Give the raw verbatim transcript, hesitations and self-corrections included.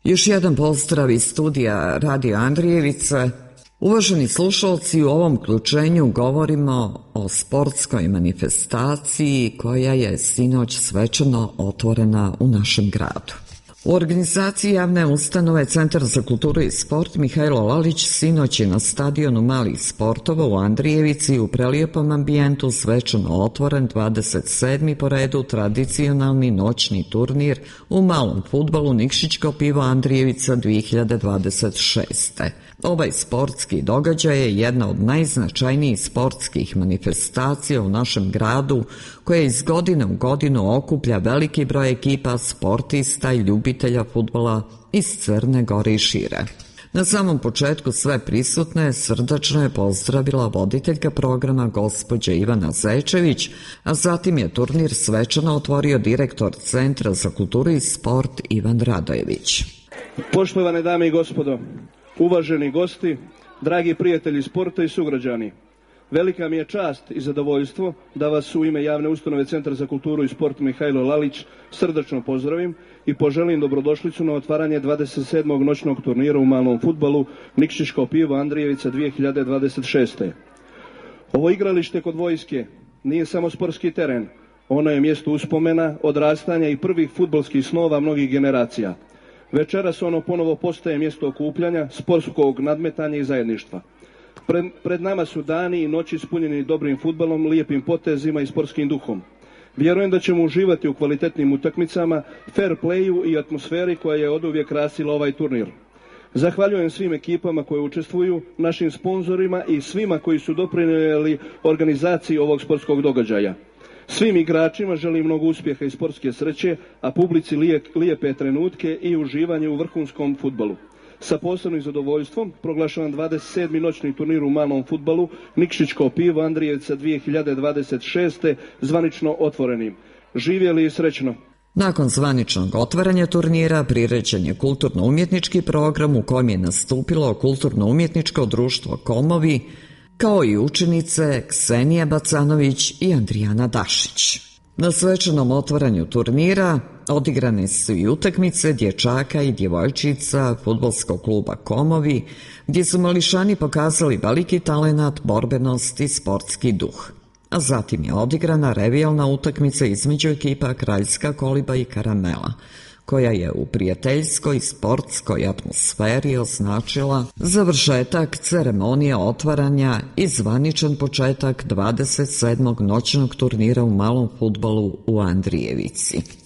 Još jedan pozdrav iz studija Radio Andrijevice. Uvaženi slušalci, u ovom uključenju govorimo o sportskoj manifestaciji koja je sinoć svečano otvorena u našem gradu. U organizaciji javne ustanove Centar za kulturu i sport Mihajlo Lalić sinoć je na stadionu Malih sportova u Andrijevici u prelijepom ambijentu svečano otvoren dvadeset sedmi po redu tradicionalni noćni turnir u malom fudbalu Nikšićko pivo Andrijevica dvije hiljade dvadeset šeste. Ovaj sportski događaj je jedna od najznačajnijih sportskih manifestacija u našem gradu koja iz godine u godinu okuplja veliki broj ekipa sportista i ljubitelja fudbala iz Crne Gore i šire. Na samom početku sve prisutne srdačno je pozdravila voditeljka programa gospođa Ivana Zečević, a zatim je turnir svečano otvorio direktor Centra za kulturu i sport Ivan Radojević. Poštovane dame i gospodo, uvaženi gosti, dragi prijatelji sporta i sugrađani, velika mi je čast i zadovoljstvo da vas u ime javne ustanove Centar za kulturu i sport Mihajlo Lalić srdačno pozdravim i poželim dobrodošlicu na otvaranje dvadeset sedmog noćnog turnira u malom fudbalu Nikšićko pivo Andrijevica dvije hiljade dvadeset šeste. Ovo igralište kod vojske nije samo sportski teren, ono je mjesto uspomena, odrastanja i prvih fudbalskih snova mnogih generacija. Večeras ono ponovo postaje mjesto okupljanja, sportskog nadmetanja i zajedništva. Pred, pred nama su dani i noći ispunjeni dobrim fudbalom, lijepim potezima i sportskim duhom. Vjerujem da ćemo uživati u kvalitetnim utakmicama, fair playu i atmosferi koja je oduvijek krasila ovaj turnir. Zahvaljujem svim ekipama koje učestvuju, našim sponzorima i svima koji su doprinijeli organizaciji ovog sportskog događaja. Svim igračima želim mnogo uspjeha i sportske sreće, a publici lijepe trenutke i uživanje u vrhunskom fudbalu. Sa posebnim zadovoljstvom proglašavam dvadeset sedmi noćni turnir u malom fudbalu Nikšićko pivo Andrijevica dvije hiljade dvadeset šeste zvanično otvorenim. Živjeli i srećno! Nakon zvaničnog otvaranja turnira priređen je kulturno-umjetnički program u kojem je nastupilo kulturno-umjetničko društvo Komovi, kao i učenice Ksenija Bacanović i Andrijana Dašić. Na svečanom otvaranju turnira odigrane su i utakmice dječaka i djevojčica fudbalskog kluba Komovi, gdje su mališani pokazali veliki talenat, borbenost i sportski duh. A zatim je odigrana revijalna utakmica između ekipa Kraljska koliba i Karamela, koja je u prijateljskoj sportskoj atmosferi označila završetak ceremonije otvaranja i zvaničan početak dvadeset sedmog noćnog turnira u malom fudbalu u Andrijevici.